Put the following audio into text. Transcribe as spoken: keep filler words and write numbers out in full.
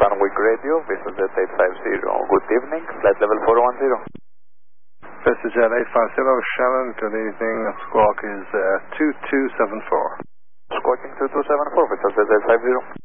Gunwick Radio, Vista Jet eight five zero. Good evening, flight level four one zero. Vista Jet eight five zero, Shannon, good evening. Squawk is uh, two two seven four. Squawking two two seven four, Vista Jet eight five zero.